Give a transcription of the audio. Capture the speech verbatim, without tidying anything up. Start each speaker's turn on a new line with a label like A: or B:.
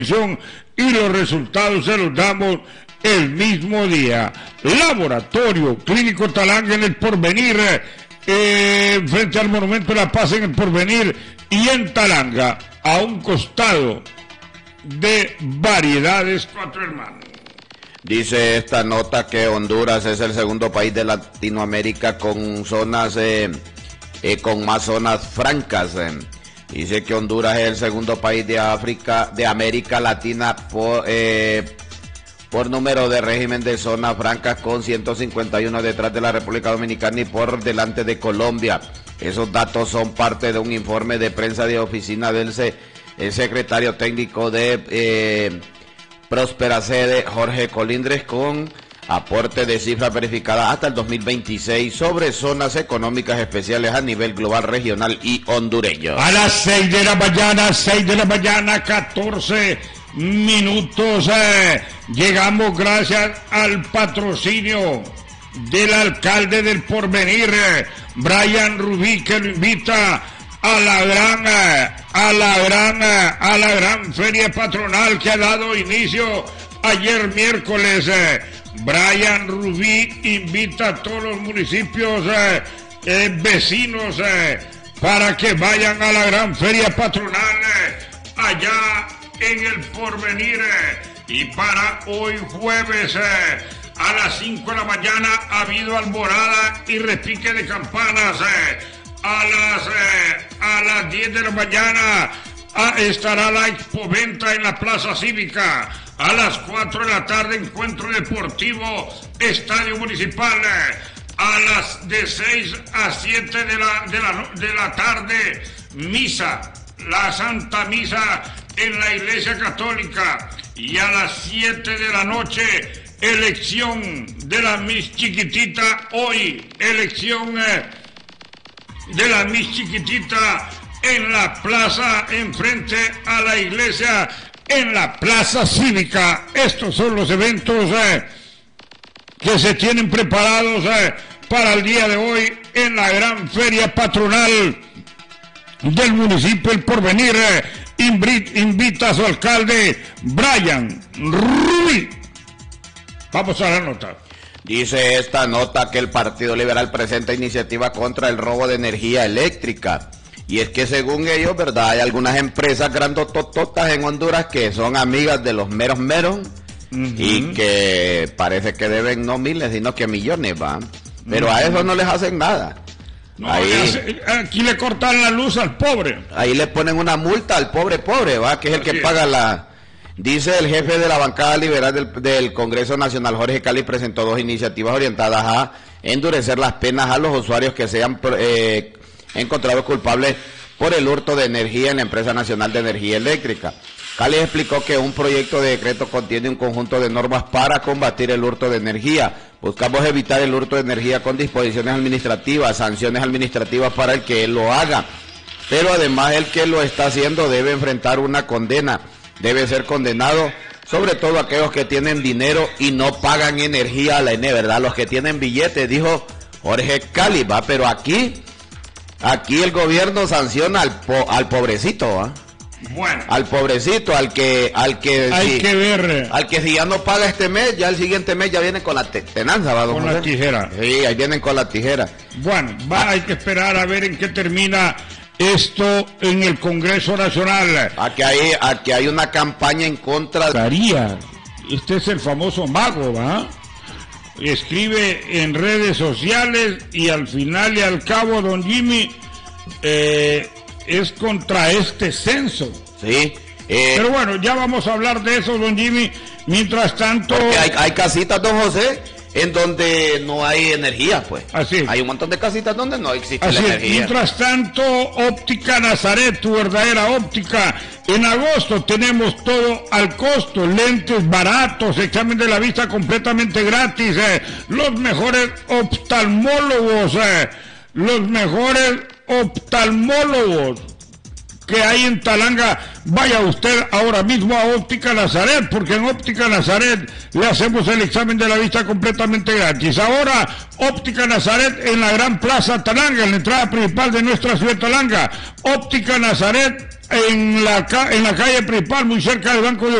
A: y los resultados se los damos el mismo día. Laboratorio Clínico Talanga en El Porvenir, eh, frente al Monumento de la Paz en El Porvenir y en Talanga, a un costado de Variedades Cuatro Hermanos.
B: Dice esta nota que Honduras es el segundo país de Latinoamérica con zonas, eh, eh, con más zonas francas. Eh. Dice que Honduras es el segundo país de África, de América Latina por, eh, por número de régimen de zonas francas, con ciento cincuenta y uno detrás de la República Dominicana y por delante de Colombia. Esos datos son parte de un informe de prensa de oficina del se, el secretario técnico de eh, Próspera Sede, Jorge Colindres, con aporte de cifras verificadas hasta el dos mil veintiséis sobre zonas económicas especiales a nivel global, regional y hondureño.
A: A las seis de la mañana, seis de la mañana, catorce minutos, eh, llegamos gracias al patrocinio del alcalde del Porvenir, eh, Brian Rubí, que lo invita a la gran, eh, a la gran, eh, a la gran feria patronal que ha dado inicio ayer miércoles. eh, Brian Rubí invita a todos los municipios eh, eh, vecinos eh, para que vayan a la gran feria patronal eh, allá en El Porvenir. Eh, y para hoy jueves eh, a las cinco de la mañana ha habido alborada y repique de campanas. Eh, a las eh, a las diez de la mañana ah, estará la expoventa en la Plaza Cívica. A las cuatro de la tarde, encuentro deportivo, Estadio Municipal. A las de seis a siete de la, de la, de la tarde, misa, la Santa Misa en la Iglesia Católica. Y a las siete de la noche, elección de la Miss Chiquitita. Hoy, elección eh, de la Miss Chiquitita en la plaza, enfrente a la iglesia, en la Plaza Cívica. Estos son los eventos eh, que se tienen preparados eh, para el día de hoy en la gran feria patronal del municipio El Porvenir. Eh, invita a su alcalde, Brian Rubí. Vamos a la nota.
B: Dice esta nota que el Partido Liberal presenta iniciativa contra el robo de energía eléctrica. Y es que según ellos, ¿verdad?, hay algunas empresas grandotototas en Honduras que son amigas de los meros meros uh-huh. y que parece que deben no miles, sino que millones, ¿va? Pero uh-huh. a eso no les hacen nada.
A: No, ahí, aquí le cortan la luz al pobre.
B: Ahí le ponen una multa al pobre pobre, ¿va? Que es el Así que es. paga la... Dice el jefe de la bancada liberal del, del Congreso Nacional, Jorge Cali, presentó dos iniciativas orientadas a endurecer las penas a los usuarios que sean eh, encontrados culpables por el hurto de energía en la Empresa Nacional de Energía Eléctrica. Cali explicó que un proyecto de decreto contiene un conjunto de normas para combatir el hurto de energía. Buscamos evitar el hurto de energía con disposiciones administrativas, sanciones administrativas para el que lo haga. Pero además el que lo está haciendo debe enfrentar una condena. Debe ser condenado, sobre todo aquellos que tienen dinero y no pagan energía a la E N E, ¿verdad? Los que tienen billetes, dijo Jorge Cali, ¿va? Pero aquí, aquí el gobierno sanciona al, po, al pobrecito, ¿va?
A: Bueno.
B: Al pobrecito, al que, al que...
A: Hay
B: si,
A: que ver...
B: Al que si ya no paga este mes, ya el siguiente mes ya viene con la te, tenanza, ¿va?
A: Con la tijera.
B: Sí, ahí vienen con la tijera.
A: Bueno, va, ah. hay que esperar a ver en qué termina... esto en el Congreso Nacional.
B: Aquí hay, aquí hay una campaña en contra
A: de... Este es el famoso mago, ¿va? Escribe en redes sociales y al final y al cabo, don Jimmy, eh, es contra este censo.
B: Sí. Eh,
A: Pero bueno, ya vamos a hablar de eso, don Jimmy. Mientras tanto...
B: Hay, hay casitas, don José, en donde no hay energía, pues.
A: Así.
B: Hay un montón de casitas donde no existe
A: Así
B: la energía.
A: Es. Mientras tanto, Óptica Nazaret, tu verdadera óptica. En agosto tenemos todo al costo, lentes baratos, examen de la vista completamente gratis, eh, los mejores oftalmólogos, eh, los mejores oftalmólogos. que hay en Talanga, vaya usted ahora mismo a Óptica Nazaret, porque en Óptica Nazaret le hacemos el examen de la vista completamente gratis. Ahora, Óptica Nazaret en la Gran Plaza Talanga, en la entrada principal de nuestra ciudad Talanga. Óptica Nazaret en la, en la calle principal, muy cerca del Banco de